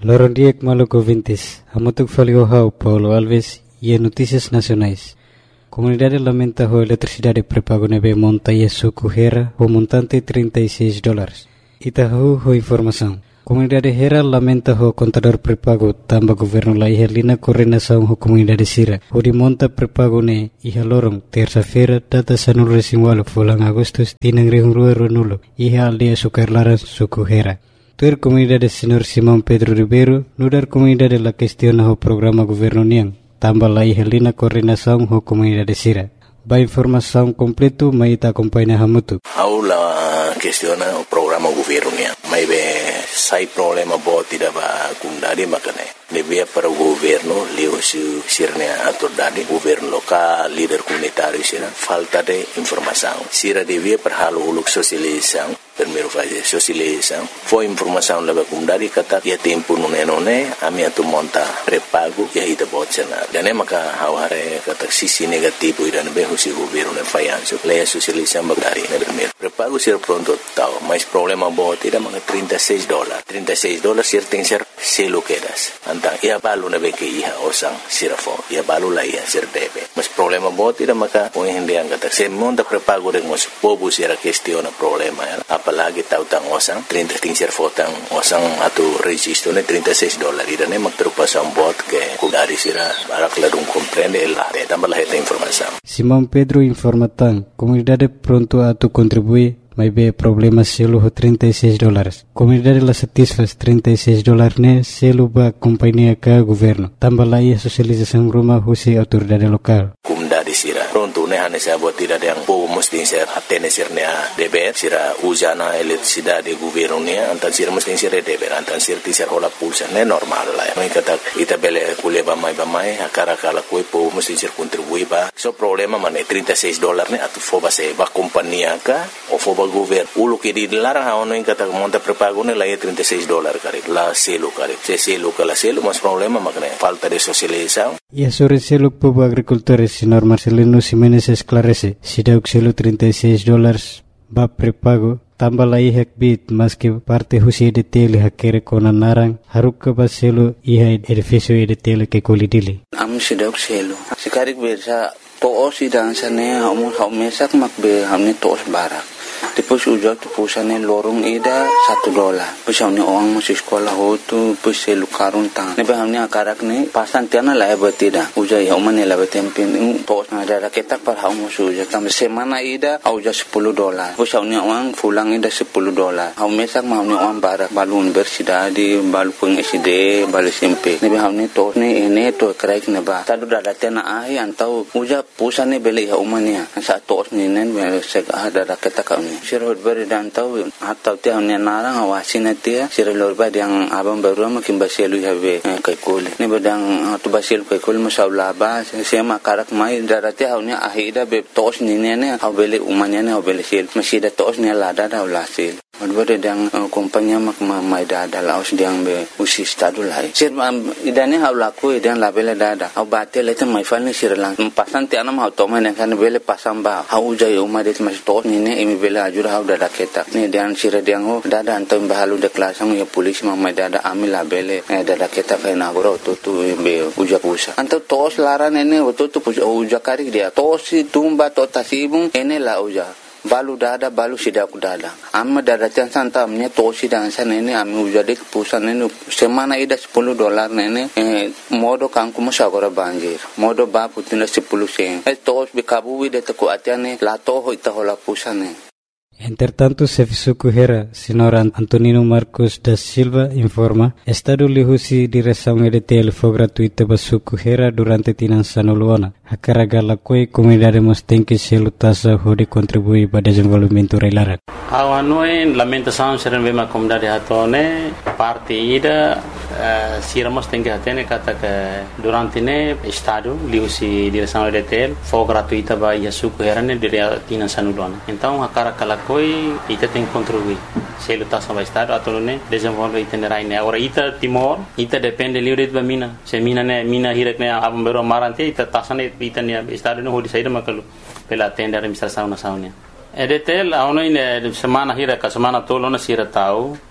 Lorondiek Maluco Vintes, Hamutuk Faliohau, Paulo Alves e Notícias Nacionais. Comunidade lamenta a eletricidade pré-pago neve montanha suco Hera, o montante $36. Itahu ho informação. Comunidade Hera lamenta o contador pré-pago tamba governo la ihalina coordenação ho comunidade Sira. O de monta pré-pago ne iha lorong terça-feira data sanul resinwalo fulang Agustus tinang rihungrua ronulo iha aldea Sukarlaran suco Hera. Tuer comunidade Senhor Simão Pedro Ribeiro nudar comunidade la questiona o programa governo niang tamba la ihalina coordenação ho comunidade Sira. Ba informação completo maita acompanha hamutu. Aula questiona o programa governo niang. May be sai problema boti daba kundadi makane. Lebih para o governo leo sirnya atordade governo lokal líder comunitário sira falta de informação. Sira devia para halo uluk sosialização. Primeiro fase sosialização. Foi informação leva kundadi kata ya tempo nune ami atu monta pré-pago ya ita botsenar. Dan maka haware kata sisi negativo ira be husi governo ne fayanso. Leia sosialização bagari ne primeiro. Pré-pago sira pronto tau, mas problema boti da mga $36. $36 sir tem ser selo quedas. Antang ia balu na beke iha osang sirafo. Ia balu la iha sir debe. Mas problema boti da maka o hindi ang kata. Se monta pré-pago rin mo pobo sira questiona problema. Apalagi tautang osang 30 ting sir fotang osang atu registro ne $36. Ira ne magtrupas ang bot ke kudari sira barak ladung comprende la tambah laheta informação. Simão Pedro informatang comunidade pronto atu contribui. Mas be problema selo ho $36. Comunidade la satisfaz $36 ne selo ba companhia ka governo. Tambah la ia sosialização rumah husi autoridade lokal. Comunidade sira pronto ne hane sa bot tidak yang po mesti ser atene sir ne deber sira usana eletricidade governo ne antan sir mesti sir deber antan sir tisar hola pulsa ne normal la. Mai kata ita bele kuleba mai akara kala koi po mesti sir contribui ba. So problema mane $36 ne atu foba se ba companhia ka o foba governo ulo que di larang haono in kata monta pré-pago ne la $36 kare la selo kare se selo kala selo mas problema makne falta de socialização. E sobre selo povo agricultores senhor Marcelino Ximenes esclarece se deu selo $36 ba pré-pago tambah la ihak bit mas que parte husi de tele hakere kona narang haruk ka ba selo iha edifício de tele que kolidili am se deu selo sikarik bersa to osidang sane hamu mesak makbe hamne tos barak. Depois ujak tu pusane lorong ida $1. Pusane orang masih sekolah hotu puselu karun tang. Nebe hamne akarak ne pasan tiana la betida. Ujak ya umane la betempin tos ada ketak par hamu ujak tam semana ida auja $10. Pusane orang fulang ida $10. Hamu mesak hamne orang barak balun bersida di balu peng SD balu SMP. Nebe hamne tos ne ene to kraik neba. Tadu dada tiana ahi antau ujak pusane beli ya umane. Sa tos ni nen sek ada ketak kami. Sirot beri dan tahu atau tiang ni narang awasin dia sirot beri yang abang baru makin basilu habe kaikul ni bedang tu basilu kaikul masalah bah sema karak mai darati haunya ahida be tos ni ne habele umanya ne habele sil masih ada tos ni lada dah ulasil. Beri yang kompanya mak mai dada laos diang be usi stadu lai. Sir idane hau laku idan labele dada. Hau batel itu mai fal ni sirlang pasan tiang nama hau toma ne kan bele pasang ba. Hau jai umadet mas tos ni ne imi bele ajur hau dada keta. Ni diang sir diang ho dada anto bahalu de kelasang ya polis mai dada amil labele dada keta kai nagoro tu be uja pusa. Anto tos laran ene tu uja kari dia. Tos si tumba to tasibung ene la uja. Balu dada balu sidak dada amma dada tiang santa amnya tosi dan sana ini ami ujadik pusan ini semana ida $10 nene modo kangku masagora banjir modo ba putina 10 sen tos bikabu de taku atiane la toho ita hola pusane. Entretanto, Serviço Hera, senhor Antonino Marcos da Silva, informa, Estado lihusi direção EDTL foi gratuita para Suco Hera durante Tinançano Luana. A carga la coi comunidade tem que se lutasa de contribuir para o desenvolvimento reilara. A noi lamentação ser uma comunidade hatone parte ida siramos tem que atene kata que durante ne Estado lihusi direção EDTL foi gratuita para Suco Hera ne dire Tinançano Luana. Então a carga la coi ita tem que contribuir. Se lutasa para Estado atau ne desenvolve itinerário ne. Agora ita Timor ita depende livre de mina. Se mina hirak ne abang baru marante ita tasane ita ne Estado ne hodi saída makalu pela tenda administração nacional. EDTL a ono semana hirak semana tolo na sira tau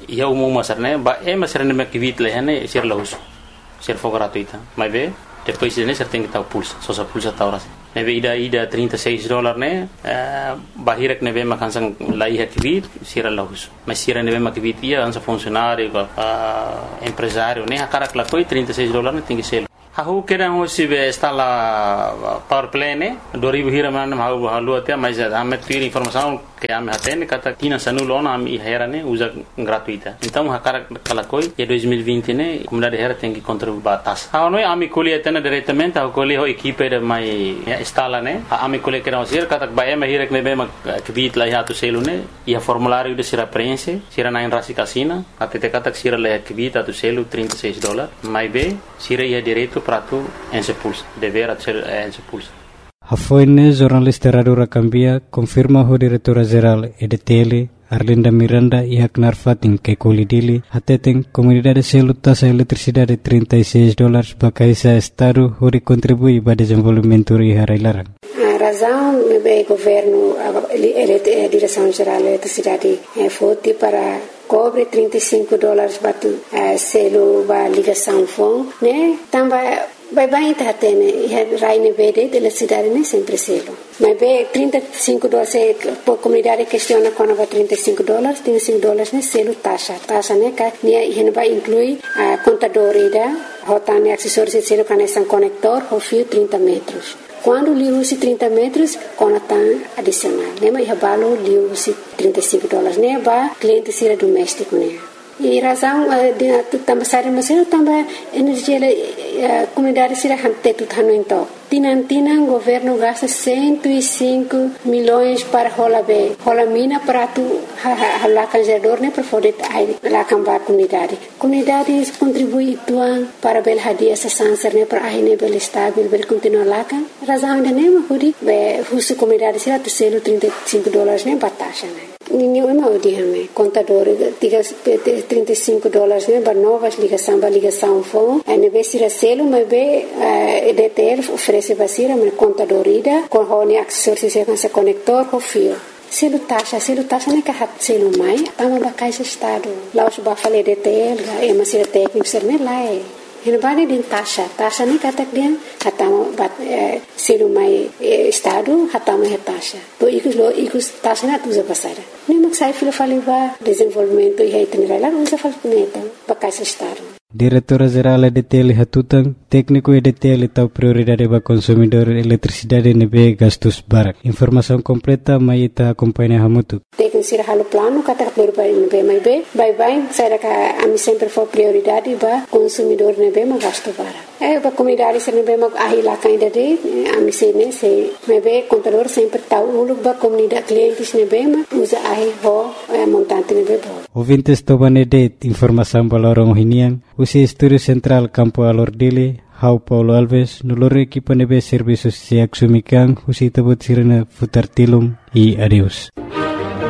ia umum masar né ba masar né makivit leh né ser lahus ser for gratuita mas be depois né ser tem que tal pulsa só sa pulsa tauras né be ida $36 né bahirak né be makansang lai hakivit ser lahus mas ser né be makivit ia ansa funcionário empresário né akarak la coi $36 né tem que ser Aku kira hoje está lá power play né 2000 hira mana halu até mas a me tira informação que a me atende kata tina sanulona a me hera né usa gratuita então a cara aquela coisa e 2020 né comunidade hera tem que contribuir batas a não é a me colhe até diretamente a colhe a equipe de mai instala né a me colhe que não ser kata vai me hira que me bem que bit lá já tu selo né e a formulário de sira preenche sira na enrasi casina até kata sira lá que bit tu selo $36 mais bem sira ia direito para tu expulsa dever ser expulsa. A foine jornalista Radura Cambia confirma o diretora-geral EDTL Arlinda Miranda e Aknar Fatin que colidili até tem comunidade selo taxa eletricidade $36 bakaisa estado onde contribui para desenvolvimento e harailarang. A razão é governo a direção geral da eletricidade foi para cobre $35 batu selo ba ligação fon né também vai tá tendo raine verde da eletricidade né sempre selo mas be $35 por comunidade questiona quando vai $35 né selo taxa né que né vai incluir a contadora rotane acessórios selo conexão conector o fio 30 metros. Quando li usi 30 metros, conta adicional. Né? Mas eu li usi $35. Né? Ba cliente sira doméstico. Né? E razão de também sair mas eu também energia comunidade sira hante tudo hano então. Tinan governo gasta 105 milhões para rola mina para tu lá canjador né para poder lá cambar comunidade contribui tuan para bel hadia essa sanser né para aí né bel estável bel continuar lá kan razão ainda né mahudi be husu comunidade sira tu selo $35 né batasha né ninguém é mal de hame contador diga $35 né para novas ligação fone é né sira selo mas be EDTL oferece basira me contadorida com hone acessórios e com conector com fio selo taxa né que hat selo mai tama ba caixa estado lá os ba falei EDTL é uma sira técnico ser né lá é Hinabani din taxa ni katak dia hatama bat selo mai estado hatama he taxa to ikus taxa na tuza pasara ni maksai filo faliva desenvolvimento e itinerário lá usa falmeta ba caixa estado Diretora-geral EDTL Hatutang, técnico EDTL tau prioridade para consumidor eletricidade nebe gastos barak. Informação completa mai ita acompanha hamutu. Técnico sira halo plano kata prioridade nebe mai be, bye saya ka ami sempre for prioridade para consumidor nebe ma gasto barak. Ba comunidade sira nebe ma ahila kainda de ami sene se nebe contador sempre tau uluk ba comunidade clientes nebe ma usa ahi ho montante nebe bo. Ouvintes tobanede informação balorong hinian. Usi Estúdio Central Campo Alordile, Hau Paulo Alves, nulor equipa nebe serviços se axumikan, usi tabut sirena futar tilum e adeus.